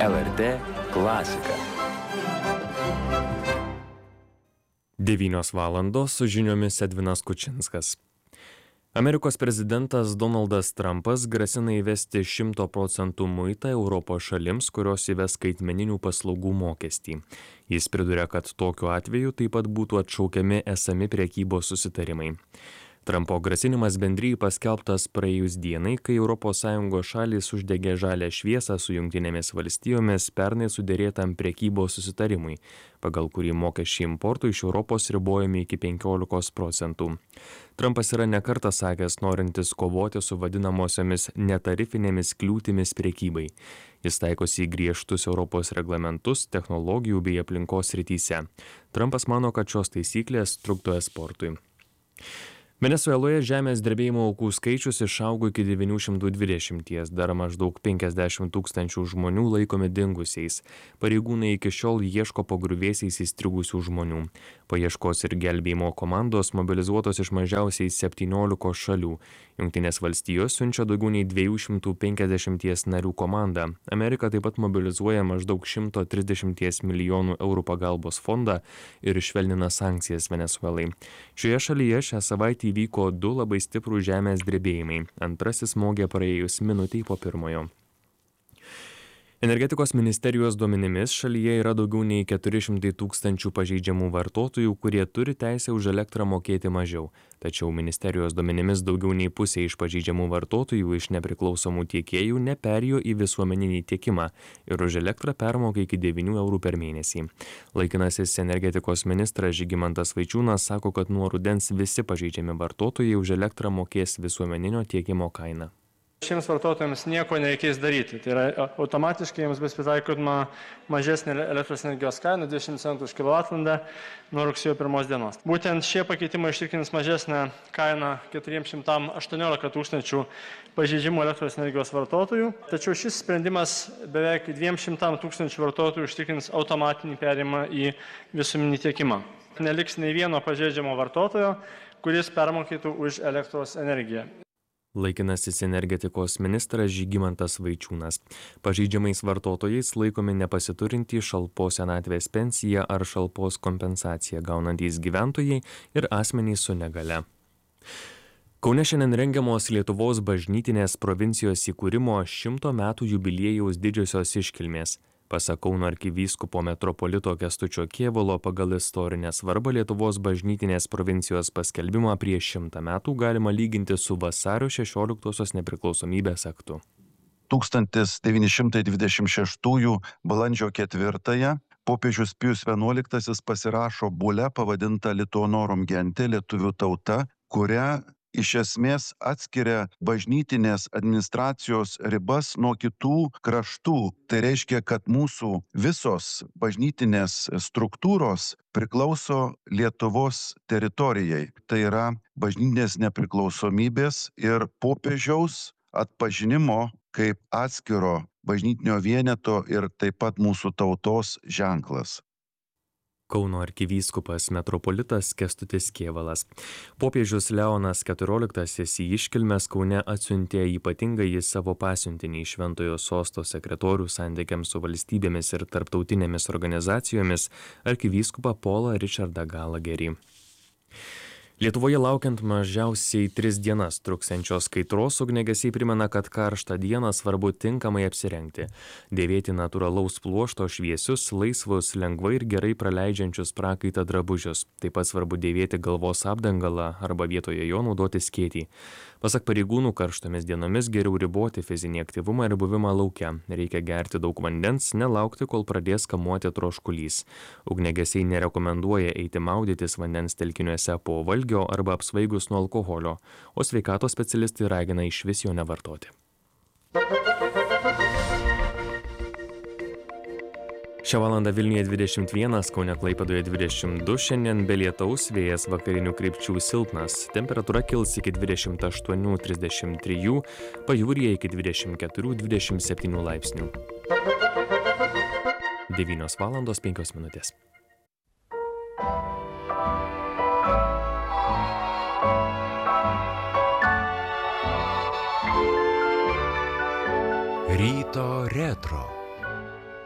LRT klasika. 9 valandos su žiniomis Edvinas Kučinskas. Amerikos prezidentas Donaldas Trumpas grasina įvesti 100% muitą Europos šalims, kurios įves skaitmeninių paslaugų mokestį. Jis priduria, kad tokiu atveju taip pat būtų atšaukiami esami prekybos susitarimai. Trumpo grasinimas bendrijai paskelbtas praėjus dienai, kai ES šalys uždegė žalią šviesą su Jungtinėmis valstijomis pernai suderėtam prekybos susitarimui, pagal kurį mokesčiai importui iš Europos ribojami iki 15%. Trumpas yra nekartą sakęs, norintis kovoti su vadinamosiomis netarifinėmis kliūtimis prekybai. Jis taikosi į griežtus Europos reglamentus, technologijų bei aplinkos srityse. Trumpas mano, kad šios taisyklės trukdo eksportui. Venesueloje žemės drebėjimo aukų skaičius išaugo iki 920, dar maždaug 50 000 žmonių laikomi dingusiais. Pareigūnai iki šiol ieško po griuvėsiais įstrigusių žmonių. Paieškos ir gelbėjimo komandos mobilizuotos iš mažiausiai 17 šalių. Jungtinės valstijos siunčia daugiau nei 250 narių komandą. Amerika taip pat mobilizuoja maždaug 130 milijonų eurų pagalbos fondą ir švelnina sankcijas Venesuelai. Šioje šalyje šią savaitę įvyko 2 labai stiprūs žemės drebėjimai. Antrasis smogė praėjus minutei po pirmojo. Energetikos ministerijos duomenimis šalyje yra daugiau nei 400 000 pažeidžiamų vartotojų, kurie turi teisę už elektrą mokėti mažiau. Tačiau ministerijos duomenimis daugiau nei pusė iš pažeidžiamų vartotojų iš nepriklausomų tiekėjų neperėjo į visuomeninį tiekimą ir už elektrą permokė iki 9 eurų per mėnesį. Laikinasis energetikos ministras Žygimantas Vaičiūnas sako, kad nuo rudens visi pažeidžiami vartotojai už elektrą mokės visuomeninio tiekimo kainą. Šiems vartotojams nieko nereikės daryti. Tai yra automatiškai jiems bus pritaikoma mažesnė elektros energijos kaina 20 centų už kWh nuo rugsėjo 1 dienos. Būtent šie pakeitimai užtikrins mažesnę kainą 418 000 pažeidžiamų elektros energijos vartotojų. Tačiau šis sprendimas beveik 200 000 vartotojų užtikrins automatinį perėjimą į visuomeninį tiekimą. Neliks nei vieno pažeidžiamo vartotojo, kuris permokėtų už elektros energiją. Laikinasis energetikos ministras Žygimantas Vaičiūnas. Pažeidžiamais vartotojais laikomi nepasiturintys šalpos senatvės pensiją ar šalpos kompensaciją gaunantys gyventojai ir asmenys su negale. Kaune šiandien rengiamos Lietuvos bažnytinės provincijos įkūrimo 100 metų jubiliejaus didžiosios iškilmės. Pasak Kauno arkivyskupo metropolito Kęstučio Kėvalo, pagal istorinę svarbą Lietuvos bažnytinės provincijos paskelbimą prieš 100 metų galima lyginti su vasario 16-osios nepriklausomybės aktu. 1926 balandžio 4 popiežius Pijus XI pasirašo bulę pavadintą Lituanorum gente, lietuvių tauta, kurią iš esmės atskiria bažnytinės administracijos ribas nuo kitų kraštų. Tai reiškia, kad mūsų visos bažnytinės struktūros priklauso Lietuvos teritorijai. Tai yra bažnytinės nepriklausomybės ir popiežiaus atpažinimo kaip atskiro bažnytinio vieneto ir taip pat mūsų tautos ženklas. Kauno arkivyskupas metropolitas Kęstutis Kėvalas. Popiežius Leonas XIV į iškilmes Kaune atsiuntė ypatingąjį savo pasiuntinį Šventojo sosto sekretorių santykiams su valstybėmis ir tarptautinėmis organizacijomis arkivyskupą Paulą Richardą Gallagherį. Lietuvoje laukiant mažiausiai 3 dienas truksiančios kaitros, ugniagesiai primena, kad karštą dieną svarbu tinkamai apsirengti. Dėvėti natūralaus pluošto šviesius, laisvus, lengvai ir gerai praleidžiančius prakaitą drabužius. Taip pat svarbu dėvėti galvos apdangalą arba vietoje jo naudoti skėtį. Pasak pareigūnų, karštomis dienomis geriau riboti fizinį aktyvumą ir buvimą lauke. Reikia gerti daug vandens, nelaukti, kol pradės kamuoti troškulys. Ugniagesiai nerekomenduoja eiti maudytis vandens telkiniuose po valgio arba apsvaigus nuo alkoholio, o sveikatos specialistai ragina išvis jo nevartoti. Šią valandą Vilniuje 21, Kaune Klaipėdoje 22, šiandien be lietaus, vėjas vakarinių krypčių silpnas, temperatūra kils iki 28–33, pajūryje iki 24–27 laipsnių. 9 valandos 5 minutės. Ryto retro.